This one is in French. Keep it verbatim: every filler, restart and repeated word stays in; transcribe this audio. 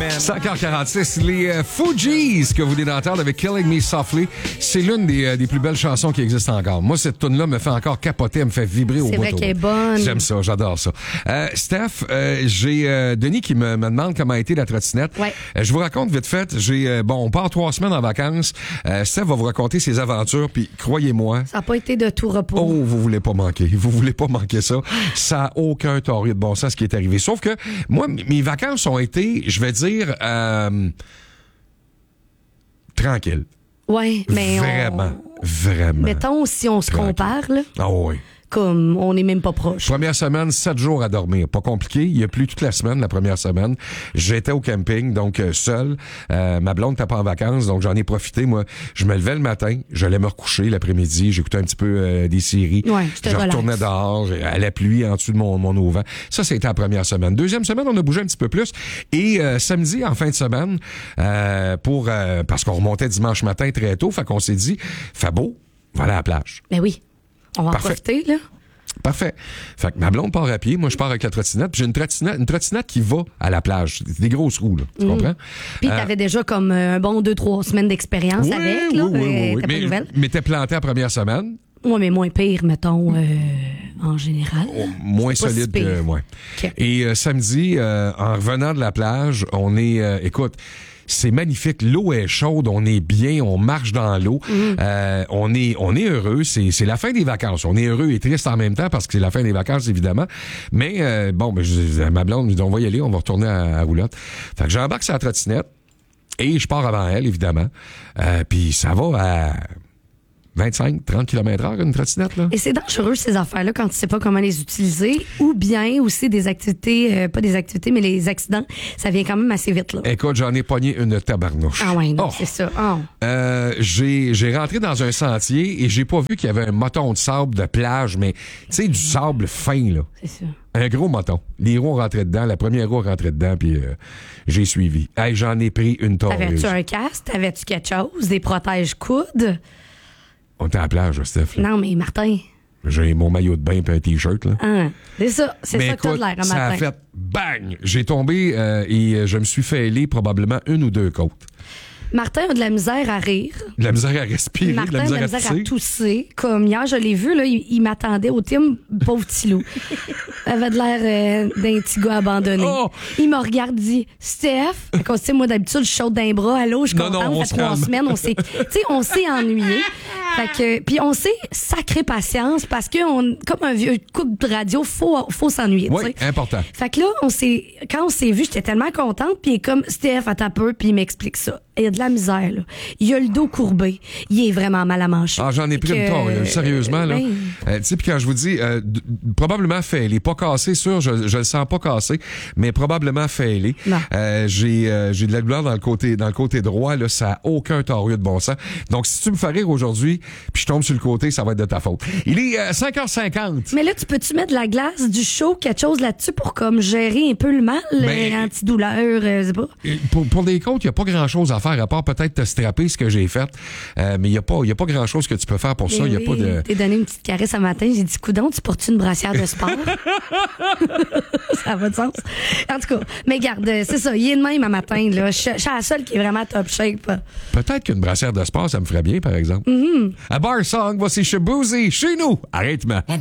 cinq heures quarante-six, les euh, Fugees que vous venez d'entendre avec Killing Me Softly, c'est l'une des, euh, des plus belles chansons qui existent encore. Moi, cette tune-là me fait encore capoter, elle me fait vibrer au bout. C'est vrai qu'elle est bonne. J'aime ça, j'adore ça. Euh, Steph, euh, j'ai euh, Denis qui me, me demande comment a été la trottinette. Ouais. Euh, je vous raconte vite fait, j'ai euh, bon, on part trois semaines en vacances. Euh, Steph va vous raconter ses aventures, puis croyez-moi. Ça n'a pas été de tout repos. Oh, vous voulez pas manquer. Vous voulez pas manquer ça. Ça n'a aucun tort de bon sens ce qui est arrivé. Sauf que moi, m- mes vacances ont été, je vais dire, euh, tranquilles. Oui, mais Vraiment, on... vraiment. Mettons, si on se Tranquille. compare, là, Ah oui. comme on n'est même pas proche. Première semaine, sept jours à dormir. Pas compliqué. Il y a plu toute la semaine, la première semaine. J'étais au camping, donc euh, seul. Euh, ma blonde n'était pas en vacances, donc j'en ai profité. Moi, je me levais le matin, j'allais me recoucher l'après-midi, j'écoutais un petit peu euh, des séries. Ouais, je te je relaxe. retournais dehors, à la pluie, en dessous de mon, mon auvent. Ça, c'était la première semaine. Deuxième semaine, on a bougé un petit peu plus. Et euh, samedi, en fin de semaine, euh, pour euh, parce qu'on remontait dimanche matin très tôt, fait qu'on s'est dit, fait beau, voilà à la plage. Ben oui, on va en Parfait. profiter, là. Parfait. Fait que ma blonde part à pied, moi je pars avec la trottinette, puis j'ai une trottinette, une trottinette qui va à la plage. Des grosses roues, là. Tu comprends? Puis Euh, t'avais déjà comme euh, un bon deux, trois semaines d'expérience oui, avec, là. oui, oui, euh, oui. T'as pas de Mais, nouvelles? mais t'es planté la première semaine, Oui, mais moins pire, mettons, euh, en général. oh, moins C'est pas solide si pire. que moi. OK. Et euh, samedi, euh, en revenant de la plage, on est, euh, écoute, c'est magnifique. L'eau est chaude, on est bien, on marche dans l'eau, euh, on est, on est heureux. C'est, c'est la fin des vacances. On est heureux et triste en même temps parce que c'est la fin des vacances évidemment. Mais euh, bon, ben, je, ma blonde me dit on va y aller, on va retourner à, à roulotte. Fait que j'embarque sur la trottinette et je pars avant elle évidemment. Euh, Puis ça va à vingt-cinq trente kilomètres heure une trottinette là. Et c'est dangereux, ces affaires-là, quand tu sais pas comment les utiliser, ou bien aussi des activités, euh, pas des activités, mais les accidents, ça vient quand même assez vite, là. Écoute, j'en ai pogné une tabarnouche. Ah ouais, non, Oh. c'est ça. Ah. Euh, j'ai, j'ai rentré dans un sentier et j'ai pas vu qu'il y avait un moton de sable de plage, mais tu sais, du sable fin, là. C'est ça. Un gros moton. Les roues rentraient dedans, la première roue rentrait dedans, puis euh, j'ai suivi. Hey, j'en ai pris une torreuse. T'avais-tu un casque? T'avais-tu quelque chose? Des protèges-coudes? On était à la plage, Steph. là. Non, mais Martin, J'ai mon maillot de bain et un T-shirt, là. hein, c'est ça. C'est Mais ça que t'as de écoute, l'air un ça matin. a fait bang! J'ai tombé euh, et euh, je me suis fêlé probablement une ou deux côtes. Martin a de la misère à rire. De la misère à respirer, Martin de la a de misère, la misère à à tousser. tousser. Comme hier, je l'ai vu, là, il, il m'attendait au team, pauvre petit loup. Il avait de l'air euh, d'un petit gars abandonné. Oh! Il me regarde, dit Steph, à cause, tu sais, moi d'habitude, je saute d'un bras, allô, je suis Non, contente, non, on ça se fait trois calme. semaines, on s'est, tu sais, on s'est ennuyé. Fait que, puis on s'est sacré patience parce que on, comme un vieux couple de radio, faut, faut s'ennuyer, tu Oui, sais. important. Fait que là, on s'est, quand on s'est vu, j'étais tellement contente, puis il est comme Steph, attends un peu, puis il m'explique ça. Il y a de la misère, là. Il a le dos courbé. Il est vraiment mal à manger. Ah, j'en ai pris Que- une torreuse, sérieusement, là. Ben, Euh, tu sais, puis quand je vous dis, euh, d- probablement fêlé, pas cassé, sûr, je, je le sens pas cassé, mais probablement fêlé. Non. Euh, j'ai, euh, j'ai de la douleur dans le côté, dans le côté droit, là, ça a aucun torieux de bon sens. Donc, si tu me fais rire aujourd'hui, puis je tombe sur le côté, ça va être de ta faute. Il est euh, cinq heures cinquante. Mais là, tu peux-tu mettre de la glace, du chaud, quelque chose là-dessus pour comme gérer un peu le mal, Ben, euh, antidouleur, euh, je sais pas. Et Pour, pour des côtes, il n'y a pas grand-chose à faire, à part peut-être te strapper ce que j'ai fait. Euh, mais il n'y a pas, il y a pas grand-chose que tu peux faire pour ça. Il y a Oui, pas de... T'es donné une petite caresse ce matin. J'ai dit, coudon, tu portes une brassière de sport? Ça a pas de sens. En tout cas, mais garde, c'est ça. Il est de même à matin, là. Je je suis la seule qui est vraiment top shape. Peut-être qu'une brassière de sport, ça me ferait bien, par exemple. Mm-hmm. À Bar Song, voici chez Boozy, chez nous. Arrête-moi.